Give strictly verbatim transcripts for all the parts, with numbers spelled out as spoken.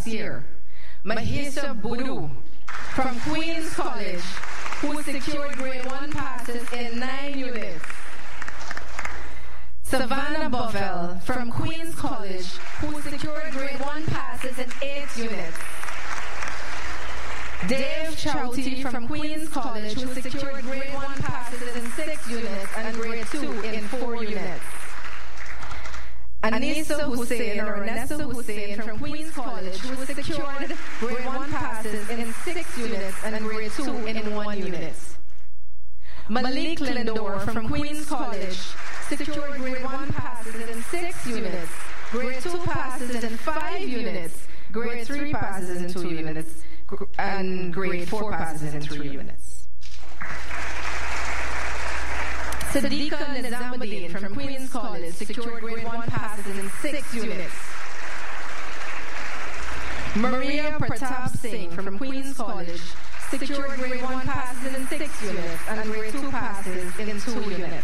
year. Mahisa Budu from Queen's College, who secured grade one passes in nine units. Savannah Bovell from Queen's College, who secured grade one passes in eight units. Dave Chowty from Queen's College, who secured grade one passes in six units and grade two in four units. Anissa Hussain or Anessa Hussain from Queen's College, who secured grade one passes in six units and grade two in one unit. Malik Lindor from Queen's College secured grade one passes in six units, grade two passes in five units, grade three passes in two units, and grade four passes in three units. Sadiqa Nizamuddin from Queen's College secured grade one passes in six units. Maria Pratap Singh from Queen's College secured grade one passes in six units and grade two passes in two units.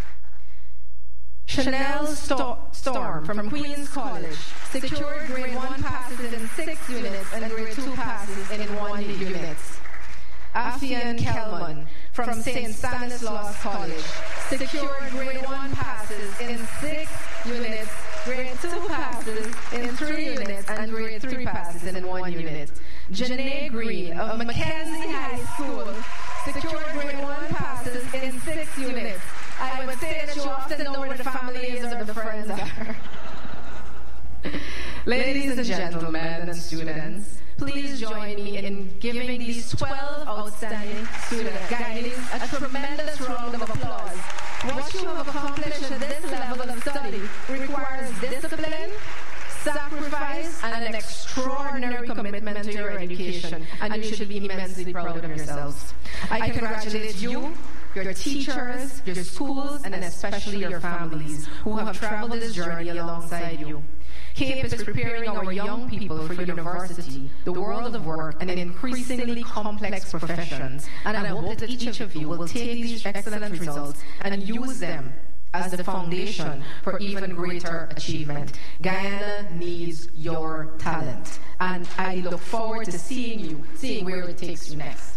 Chanel Sto- Storm from Queen's College secured grade one passes in six units and grade two passes in one unit. Afian Kelman from Saint Stanislaus College secured grade one passes in six units, grade two passes in three units, and grade three passes in one unit. Janae Green of Mackenzie High School secured grade one passes in six units. I would say that you often know where the family is or the friends are. Ladies and gentlemen and students, please join me in giving these twelve outstanding student guides a tremendous round of applause. What you have accomplished at this level of study requires discipline, sacrifice, and an extraordinary commitment to your education, and you should be immensely proud of yourselves. I congratulate you, your teachers, your schools, and especially your families who have traveled this journey alongside you. CAPE is preparing our young people for university, the world of work, and increasingly complex professions. And I hope that each of you will take these excellent results and use them as the foundation for even greater achievement. Guyana needs your talent, and I look forward to seeing you, seeing where it takes you next.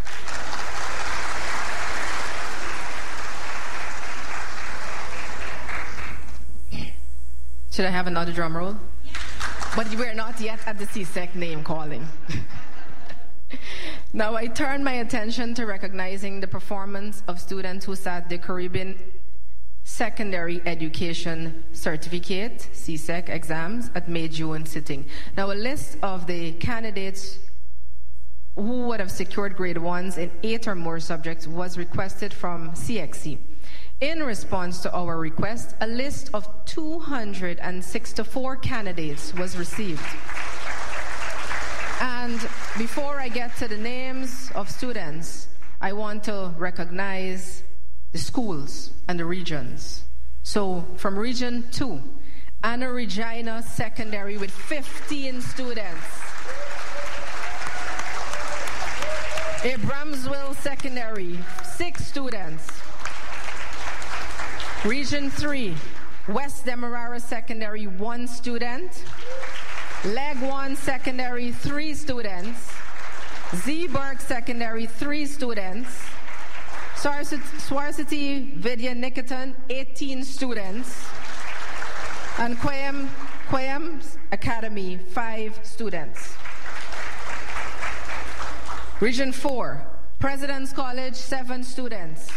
Should I have another drum roll? Yeah. But we're not yet at the C S E C name calling. Now I turn my attention to recognizing the performance of students who sat the Caribbean Secondary Education Certificate, C S E C exams at May-June sitting. Now a list of the candidates who would have secured grade ones in eight or more subjects was requested from C X C. In response to our request, a list of two hundred sixty-four candidates was received. And before I get to the names of students, I want to recognize the schools and the regions. So from Region two, Anna Regina Secondary with fifteen students. Abramsville Secondary, six students. Region three, West Demerara Secondary, one student. Legwan Secondary, three students. Zeeburg Secondary, three students. Swarsity Vidya Nikitan, eighteen students. And Quayam, Quayam Academy, five students. Region four, President's College, seven students.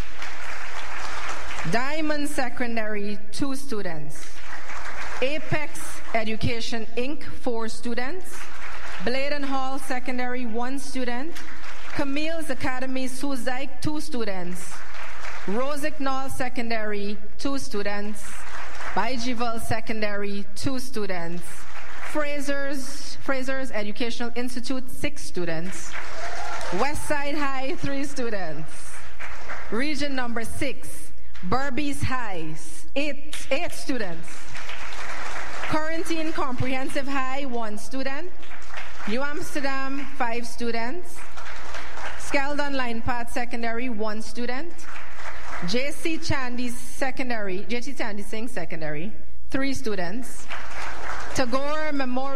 Diamond Secondary, two students. Apex Education Incorporated, four students. Bladen Hall Secondary, one student. Camille's Academy, Suzaik, two students. Rosignol Secondary, two students. Baijival Secondary, two students. Fraser's, Fraser's Educational Institute, six students. Westside High, three students. Region number six, Berbice High, eight, eight students. Quarantine Comprehensive High, one student. New Amsterdam, five students. Skeldon Line Path Secondary, one student. J C Chandy Secondary, J C Chandy Singh Secondary, three students. Tagore Memorial